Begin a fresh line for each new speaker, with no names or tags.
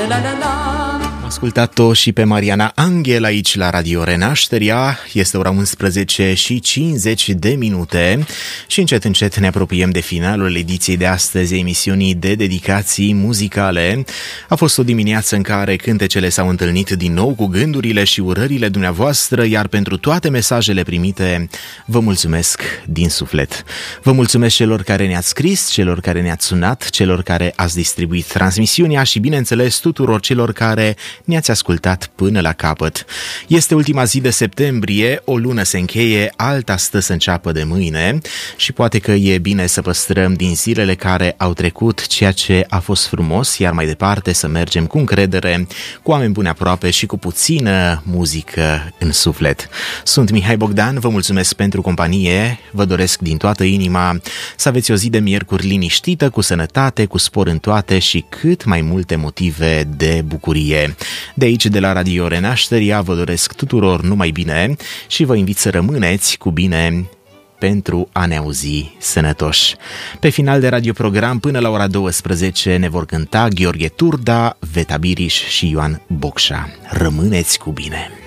Ascultat-o și pe Mariana Anghel aici la Radio Renașterea. Este ora 11 și 50 de minute și încet ne apropiem de finalul ediției de astăzi a emisiunii de dedicații muzicale. A fost o dimineață în care cântecele s-au întâlnit din nou cu gândurile și urările dumneavoastră, iar pentru toate mesajele primite vă mulțumesc din suflet. Vă mulțumesc celor care ne-ați scris, celor care ne-ați sunat, celor care ați distribuit transmisiunea și, bineînțeles, tuturor celor care ne-ați ascultat până la capăt. Este ultima zi de septembrie, o lună se încheie, alta stă să înceapă de mâine și poate că e bine să păstrăm din zilele care au trecut ceea ce a fost frumos, iar mai departe să mergem cu încredere, cu oameni buni aproape și cu puțină muzică în suflet. Sunt Mihai Bogdan, vă mulțumesc pentru companie, vă doresc din toată inima să aveți o zi de miercuri liniștită, cu sănătate, cu spor în toate și cât mai multe motive de bucurie. De aici, de la Radio Renașterea, vă doresc tuturor numai bine și vă invit să rămâneți cu bine pentru a ne auzi sănătoși. Pe final de radioprogram, până la ora 12, ne vor cânta Gheorghe Turda, Veta Biriș și Ioan Bocșa. Rămâneți cu bine!